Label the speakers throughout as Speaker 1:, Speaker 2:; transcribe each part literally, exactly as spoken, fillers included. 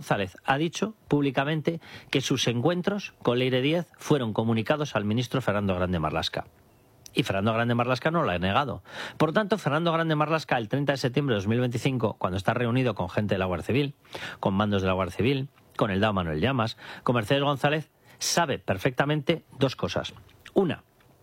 Speaker 1: González ha dicho públicamente que sus encuentros con Leire Díez fueron comunicados al ministro Fernando Grande Marlaska. Y Fernando Grande Marlaska no lo ha negado. Por lo tanto, Fernando Grande Marlaska, el treinta de septiembre de dos mil veinticinco, cuando está reunido con gente de la Guardia Civil, con mandos de la Guardia Civil, con el D A O Manuel Llamas, con Mercedes González, sabe perfectamente dos cosas. Una,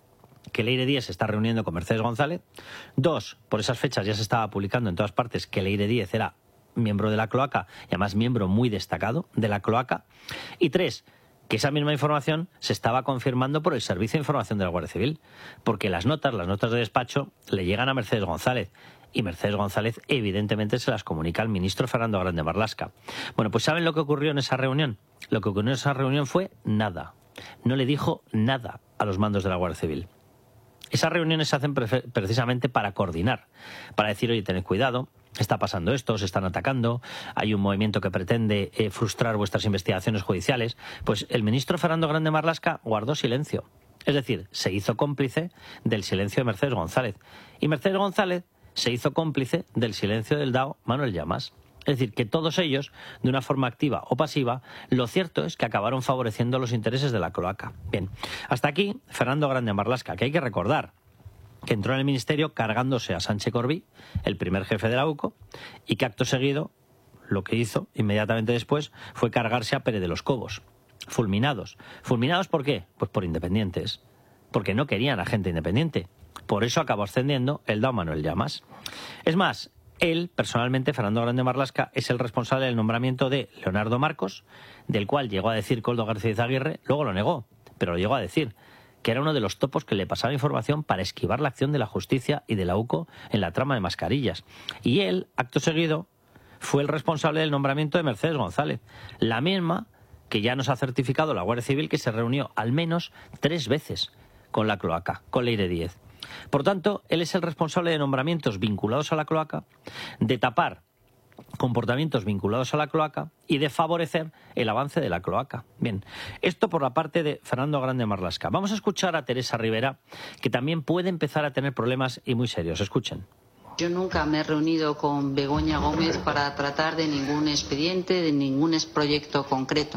Speaker 1: que Leire Díez se está reuniendo con Mercedes González. Dos, por esas fechas ya se estaba publicando en todas partes que Leire Díez era miembro de la cloaca y además miembro muy destacado de la cloaca. Y tres, que esa misma información se estaba confirmando por el Servicio de Información de la Guardia Civil, porque las notas, las notas de despacho, le llegan a Mercedes González, y Mercedes González evidentemente se las comunica al ministro Fernando Grande Marlaska. Bueno, pues ¿saben lo que ocurrió en esa reunión? Lo que ocurrió en esa reunión fue nada. No le dijo nada a los mandos de la Guardia Civil. Esas reuniones se hacen pre- precisamente para coordinar, para decir, oye, tened cuidado, está pasando esto, se están atacando, hay un movimiento que pretende eh, frustrar vuestras investigaciones judiciales. Pues el ministro Fernando Grande Marlaska guardó silencio. Es decir, se hizo cómplice del silencio de Mercedes González. Y Mercedes González se hizo cómplice del silencio del D A O Manuel Llamas. Es decir, que todos ellos, de una forma activa o pasiva, lo cierto es que acabaron favoreciendo los intereses de la cloaca. Bien, hasta aquí Fernando Grande Marlaska, que hay que recordar que entró en el ministerio cargándose a Sánchez Corbí, el primer jefe de la U C O, y que acto seguido lo que hizo inmediatamente después fue cargarse a Pérez de los Cobos. Fulminados. ¿Fulminados por qué? Pues por independientes. Porque no querían a gente independiente. Por eso acabó ascendiendo el D A O Manuel Llamas. Es más, él, personalmente, Fernando Grande Marlaska, es el responsable del nombramiento de Leonardo Marcos, del cual llegó a decir Koldo García Izaguirre, luego lo negó, pero lo llegó a decir, que era uno de los topos que le pasaba información para esquivar la acción de la justicia y de la U C O en la trama de mascarillas. Y él, acto seguido, fue el responsable del nombramiento de Mercedes González, la misma que ya nos ha certificado la Guardia Civil que se reunió al menos tres veces con la cloaca, con Leire Díez. Por tanto, él es el responsable de nombramientos vinculados a la cloaca, de tapar comportamientos vinculados a la cloaca y de favorecer el avance de la cloaca. Bien, esto por la parte de Fernando Grande Marlaska. Vamos a escuchar a Teresa Rivera, que también puede empezar a tener problemas y muy serios. Escuchen.
Speaker 2: Yo nunca me he reunido con Begoña Gómez para tratar de ningún expediente, de ningún proyecto concreto.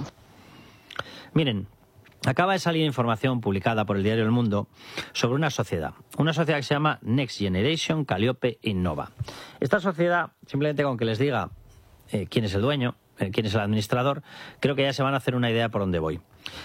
Speaker 1: Miren, acaba de salir información publicada por el diario El Mundo sobre una sociedad, una sociedad que se llama Next Generation Calliope Innova. Esta sociedad, simplemente con que les diga eh, quién es el dueño, eh, quién es el administrador, creo que ya se van a hacer una idea por dónde voy.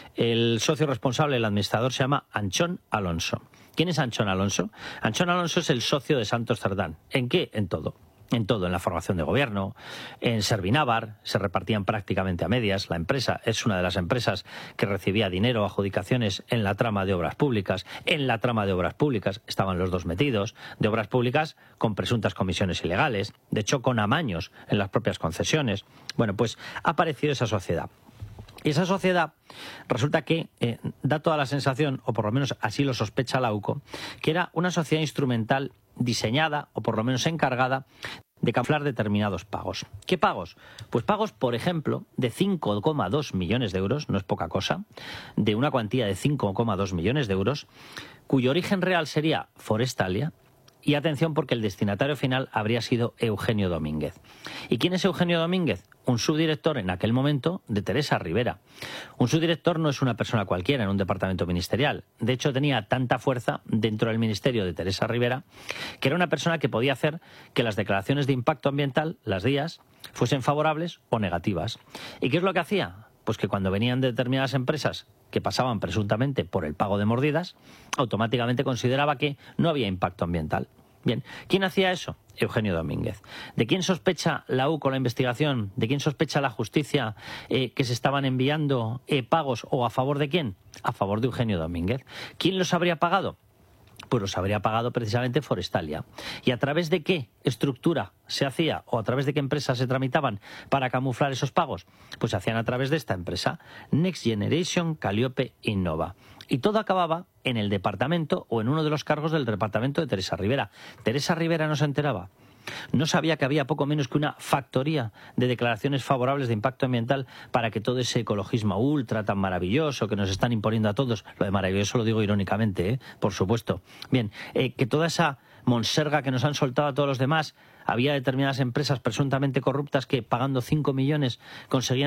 Speaker 1: El socio responsable, el administrador, se llama Anchón Alonso. ¿Quién es Anchón Alonso? Anchón Alonso es el socio de Santos Cerdán. ¿En qué? En todo. En todo, en la formación de gobierno, en Servinávar, se repartían prácticamente a medias. La empresa es una de las empresas que recibía dinero, adjudicaciones en la trama de obras públicas. En la trama de obras públicas estaban los dos metidos, de obras públicas con presuntas comisiones ilegales, de hecho con amaños en las propias concesiones. Bueno, pues ha aparecido esa sociedad. Y esa sociedad resulta que eh, da toda la sensación, o por lo menos así lo sospecha la U C O, que era una sociedad instrumental diseñada, o por lo menos encargada, de camuflar determinados pagos. ¿Qué pagos? Pues pagos, por ejemplo, de cinco coma dos millones de euros, no es poca cosa, de una cuantía de cinco coma dos millones de euros, cuyo origen real sería Forestalia. Y atención, porque el destinatario final habría sido Eugenio Domínguez. ¿Y quién es Eugenio Domínguez? Un subdirector en aquel momento de Teresa Rivera. Un subdirector no es una persona cualquiera en un departamento ministerial. De hecho, tenía tanta fuerza dentro del ministerio de Teresa Rivera que era una persona que podía hacer que las declaraciones de impacto ambiental, las D I As, fuesen favorables o negativas. ¿Y qué es lo que hacía? Pues que cuando venían determinadas empresas que pasaban presuntamente por el pago de mordidas, automáticamente consideraba que no había impacto ambiental. Bien, ¿quién hacía eso? Eugenio Domínguez. ¿De quién sospecha la U C O la investigación? ¿De quién sospecha la justicia eh, que se estaban enviando eh, pagos o a favor de quién? A favor de Eugenio Domínguez. ¿Quién los habría pagado? Pues los habría pagado precisamente Forestalia. ¿Y a través de qué estructura se hacía o a través de qué empresas se tramitaban para camuflar esos pagos? Pues se hacían a través de esta empresa, Next Generation Calliope Innova. Y todo acababa en el departamento o en uno de los cargos del departamento de Teresa Rivera. Teresa Rivera no se enteraba. No sabía que había poco menos que una factoría de declaraciones favorables de impacto ambiental para que todo ese ecologismo ultra tan maravilloso que nos están imponiendo a todos, lo de maravilloso lo digo irónicamente, ¿eh? Por supuesto. Bien, eh, que toda esa monserga que nos han soltado a todos los demás, había determinadas empresas presuntamente corruptas que pagando cinco millones conseguían